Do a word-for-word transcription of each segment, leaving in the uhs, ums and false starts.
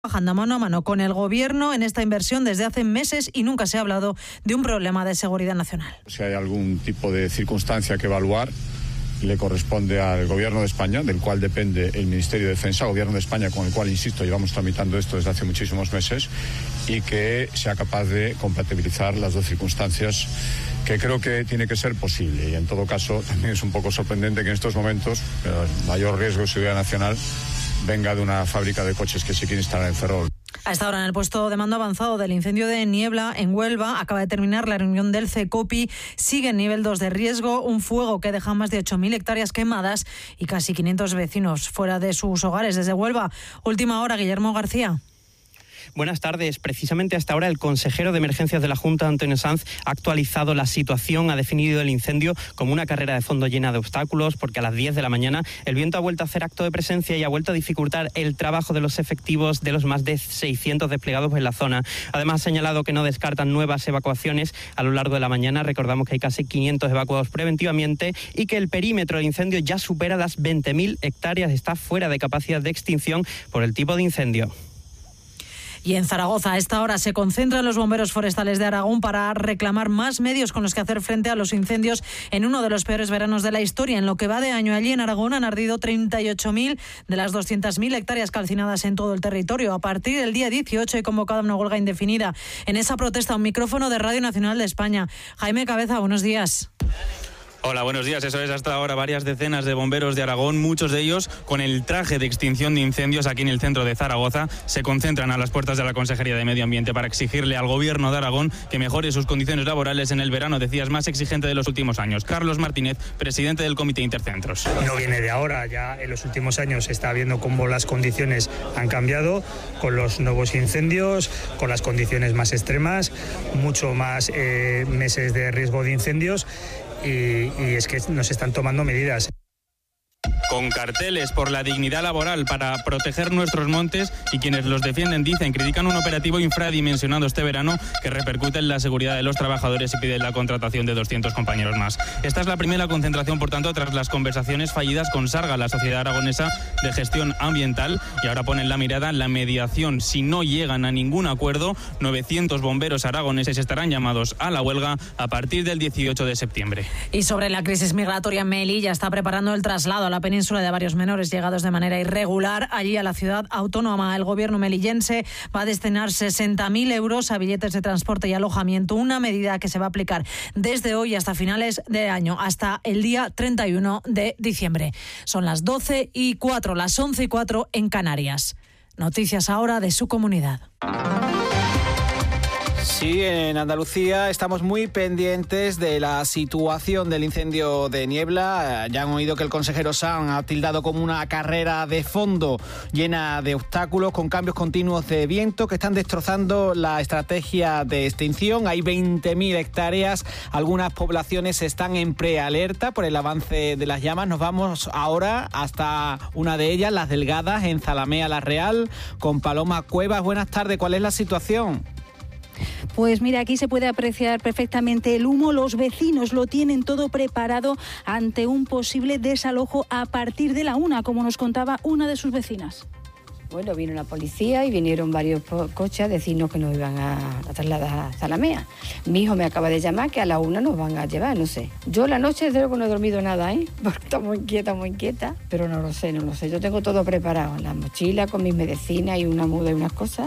trabajando mano a mano con el Gobierno en esta inversión desde hace meses y nunca se ha hablado de un problema de seguridad nacional. Si hay algún tipo de circunstancia que evaluar, le corresponde al Gobierno de España, del cual depende el Ministerio de Defensa, Gobierno de España con el cual, insisto, llevamos tramitando esto desde hace muchísimos meses, y que sea capaz de compatibilizar las dos circunstancias, que creo que tiene que ser posible. Y en todo caso, también es un poco sorprendente que en estos momentos el mayor riesgo de seguridad nacional venga de una fábrica de coches que se quiere instalar en Ferrol. A esta hora, en el puesto de mando avanzado del incendio de Niebla, en Huelva, acaba de terminar la reunión del CECOPI. Sigue en nivel dos de riesgo, un fuego que deja más de ocho mil hectáreas quemadas y casi quinientos vecinos fuera de sus hogares. Desde Huelva, última hora, Guillermo García. Buenas tardes. Precisamente hasta ahora el consejero de Emergencias de la Junta, Antonio Sanz, ha actualizado la situación, ha definido el incendio como una carrera de fondo llena de obstáculos, porque a las diez de la mañana el viento ha vuelto a hacer acto de presencia y ha vuelto a dificultar el trabajo de los efectivos de los más de seiscientos desplegados en la zona. Además, ha señalado que no descartan nuevas evacuaciones a lo largo de la mañana. Recordamos que hay casi quinientos evacuados preventivamente y que el perímetro del incendio ya supera las veinte mil hectáreas, está fuera de capacidad de extinción por el tipo de incendio. Y en Zaragoza, a esta hora, se concentran los bomberos forestales de Aragón para reclamar más medios con los que hacer frente a los incendios en uno de los peores veranos de la historia. En lo que va de año, allí en Aragón han ardido treinta y ocho mil de las doscientas mil hectáreas calcinadas en todo el territorio. A partir del día dieciocho hay convocada una huelga indefinida. En esa protesta, un micrófono de Radio Nacional de España. Jaime Cabeza, buenos días. Hola, buenos días. Eso es, hasta ahora varias decenas de bomberos de Aragón, muchos de ellos con el traje de extinción de incendios aquí en el centro de Zaragoza, se concentran a las puertas de la Consejería de Medio Ambiente para exigirle al Gobierno de Aragón que mejore sus condiciones laborales en el verano, decías, más exigente de los últimos años. Carlos Martínez, presidente del Comité Intercentros. No viene de ahora, ya en los últimos años se está viendo cómo las condiciones han cambiado con los nuevos incendios, con las condiciones más extremas, mucho más eh, meses de riesgo de incendios. Y, y es que nos están tomando medidas. Con carteles por la dignidad laboral para proteger nuestros montes, y quienes los defienden dicen, critican un operativo infradimensionado este verano que repercute en la seguridad de los trabajadores y piden la contratación de doscientos compañeros más. Esta es la primera concentración, por tanto, tras las conversaciones fallidas con Sarga, la Sociedad Aragonesa de Gestión Ambiental, y ahora ponen la mirada en la mediación. Si no llegan a ningún acuerdo, novecientos bomberos aragoneses estarán llamados a la huelga a partir del dieciocho de septiembre. Y sobre la crisis migratoria, Melilla está preparando el traslado a la península de varios menores llegados de manera irregular allí a la ciudad autónoma. El Gobierno melillense va a destinar sesenta mil euros a billetes de transporte y alojamiento, una medida que se va a aplicar desde hoy hasta finales de año, hasta el día treinta y uno de diciembre. Son las doce y cuatro, las once y cuatro en Canarias. Noticias ahora de su comunidad. Sí, en Andalucía estamos muy pendientes de la situación del incendio de Niebla. Ya han oído que el consejero Sanz ha tildado como una carrera de fondo llena de obstáculos, con cambios continuos de viento que están destrozando la estrategia de extinción. Hay veinte mil hectáreas, algunas poblaciones están en prealerta por el avance de las llamas. Nos vamos ahora hasta una de ellas, Las Delgadas, en Zalamea la Real, con Paloma Cuevas. Buenas tardes, ¿cuál es la situación? Pues mira, aquí se puede apreciar perfectamente el humo. Los vecinos lo tienen todo preparado ante un posible desalojo a partir de la una, como nos contaba una de sus vecinas. Bueno, vino la policía y vinieron varios coches a decirnos que nos iban a, a trasladar a Zalamea. Mi hijo me acaba de llamar que a la una nos van a llevar, no sé. Yo la noche desde luego no he dormido nada, ¿eh? Porque estoy muy inquieta, muy inquieta. Pero no lo sé, no lo sé. Yo tengo todo preparado. La mochila con mis medicinas y una muda y unas cosas.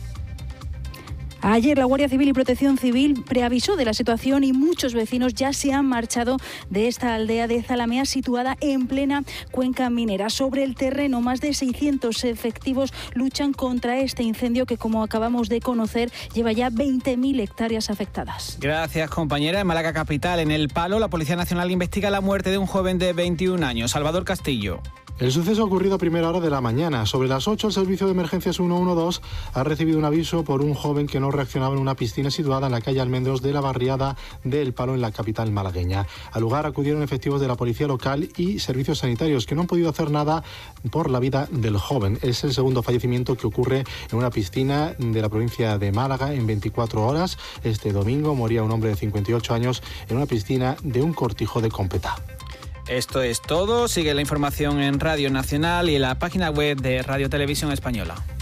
Ayer la Guardia Civil y Protección Civil preavisó de la situación y muchos vecinos ya se han marchado de esta aldea de Zalamea situada en plena cuenca minera. Sobre el terreno, más de seiscientos efectivos luchan contra este incendio que, como acabamos de conocer, lleva ya veinte mil hectáreas afectadas. Gracias, compañera. En Málaga capital, en El Palo, la Policía Nacional investiga la muerte de un joven de veintiún años. Salvador Castillo. El suceso ha ocurrido a primera hora de la mañana. Sobre las ocho, el servicio de emergencias ciento doce ha recibido un aviso por un joven que no reaccionaba en una piscina situada en la calle Almendros de la barriada de El Palo, en la capital malagueña. Al lugar acudieron efectivos de la policía local y servicios sanitarios, que no han podido hacer nada por la vida del joven. Es el segundo fallecimiento que ocurre en una piscina de la provincia de Málaga en veinticuatro horas. Este domingo moría un hombre de cincuenta y ocho años en una piscina de un cortijo de Competa. Esto es todo. Sigue la información en Radio Nacional y en la página web de Radio Televisión Española.